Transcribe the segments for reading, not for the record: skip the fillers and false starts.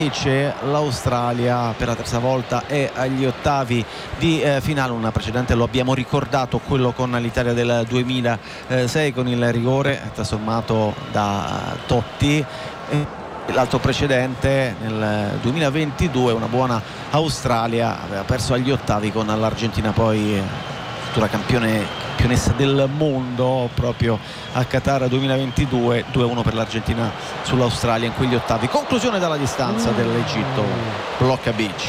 L'Australia per la terza volta è agli ottavi di finale. Una precedente lo abbiamo ricordato, quello con l'Italia del 2006 con il rigore trasformato da Totti. L'altro precedente nel 2022, una buona Australia, aveva perso agli ottavi con l'Argentina, poi futura campionessa del mondo proprio a Qatar 2022. 2-1 per l'Argentina sull'Australia in quegli ottavi. Conclusione dalla distanza dell'Egitto, blocca Beach.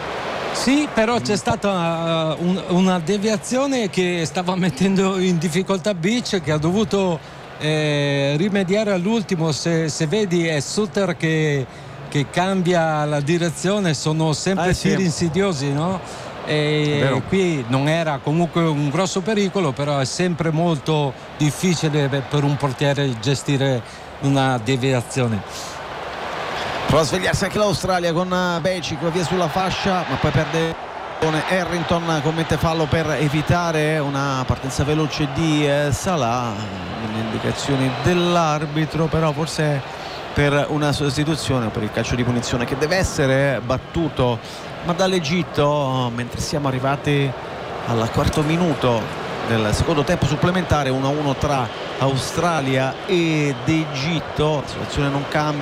Sì, però c'è stata una deviazione che stava mettendo in difficoltà Beach, che ha dovuto rimediare all'ultimo. Se vedi è Suter che cambia la direzione, sono sempre tiri insidiosi, no? E qui non era comunque un grosso pericolo, però è sempre molto difficile per un portiere gestire una deviazione. Prova a svegliarsi anche l'Australia con Becic, via sulla fascia, ma poi perde Harrington, commette fallo per evitare una partenza veloce di Salah. Le indicazioni dell'arbitro, però forse per una sostituzione, per il calcio di punizione che deve essere battuto ma dall'Egitto, mentre siamo arrivati al quarto minuto del secondo tempo supplementare. 1-1 tra Australia ed Egitto. La situazione non cambia,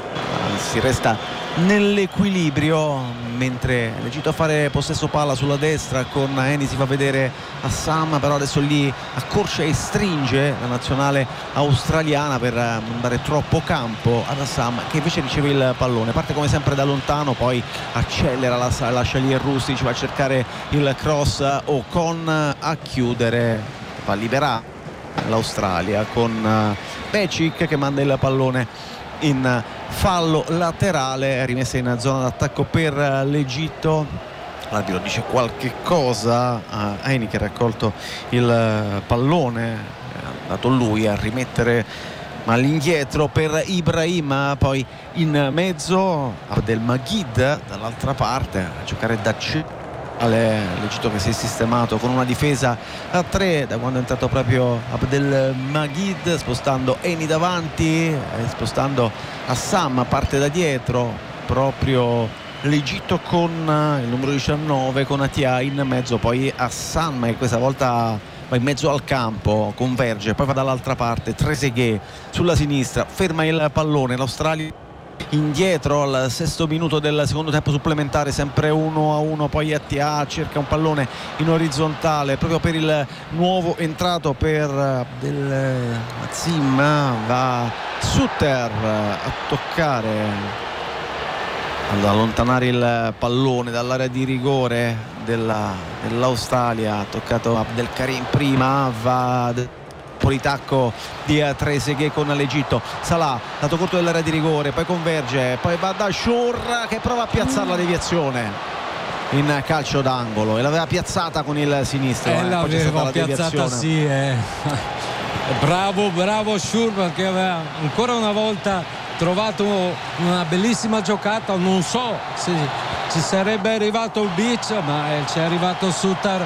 si resta nell'equilibrio, mentre l'Egitto a fare possesso palla sulla destra con Eni, si fa vedere Assam, però adesso lì accorcia e stringe la nazionale australiana per non dare troppo campo ad Assam, che invece riceve il pallone, parte come sempre da lontano, poi accelera, lascia lì il Rustic, va a cercare il cross, Ocon a chiudere, va a liberare l'Australia con Becic che manda il pallone in fallo laterale, rimessa in zona d'attacco per l'Egitto. L'arbitro dice qualche cosa a Eni, che ha raccolto il pallone, è andato lui a rimettere ma all'indietro per Ibrahim, poi in mezzo Abdelmajid dall'altra parte a giocare da l'Egitto che si è sistemato con una difesa a 3 da quando è entrato proprio Abdelmajid, spostando Eni davanti, spostando Assam, parte da dietro proprio l'Egitto con il numero 19 con Atia in mezzo, poi Assam che questa volta va in mezzo al campo, converge, poi va dall'altra parte, Trezeguet sulla sinistra, ferma il pallone, l'Australia indietro al sesto minuto del secondo tempo supplementare, sempre 1-1, poi Atia cerca un pallone in orizzontale proprio per il nuovo entrato, per del Mazim, va Suter a toccare, ad allontanare il pallone dall'area di rigore dell'Australia. Ha toccato Abdelkarim prima, va politacco di Trezeguet con l'Egitto. Salah, lato corto dell'area di rigore, poi converge, poi va da Shur che prova a piazzare la deviazione in calcio d'angolo, e l'aveva piazzata con il sinistro, poi c'è stata la deviazione. Sì, bravo Shur, perché aveva ancora una volta trovato una bellissima giocata. Non so se ci sarebbe arrivato il Beach, ma ci è arrivato Suter.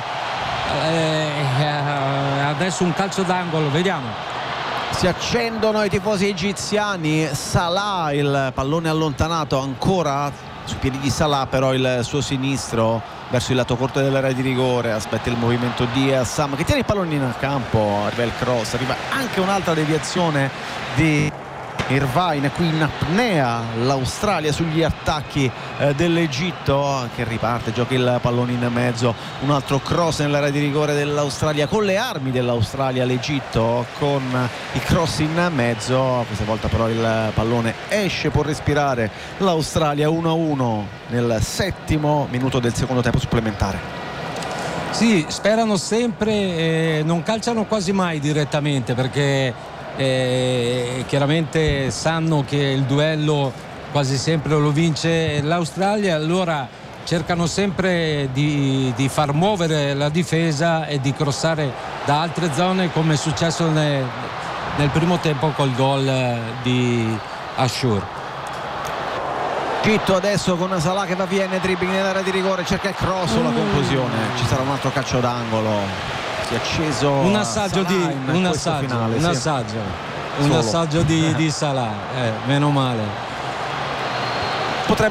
Adesso un calcio d'angolo, vediamo. Si accendono i tifosi egiziani. Salah, il pallone allontanato ancora sui piedi di Salah, però il suo sinistro verso il lato corto dell'area di rigore, aspetta il movimento di Assam che tiene il pallone in campo, arriva il cross, arriva anche un'altra deviazione di Irvine, qui in apnea l'Australia sugli attacchi dell'Egitto, che riparte, gioca il pallone in mezzo, un altro cross nell'area di rigore dell'Australia, con le armi dell'Australia l'Egitto, con i cross in mezzo. Questa volta però il pallone esce, può respirare l'Australia. 1-1 nel settimo minuto del secondo tempo supplementare. Sì, sperano sempre, non calciano quasi mai direttamente, perché chiaramente sanno che il duello quasi sempre lo vince l'Australia, allora cercano sempre di far muovere la difesa e di crossare da altre zone, come è successo nel primo tempo col gol di Ashur. Egitto adesso con Salah che va via in dribbling nell'area di rigore, cerca il cross, la conclusione, ci sarà un altro calcio d'angolo. Si è acceso un assaggio finale, un assaggio di Salah, meno male.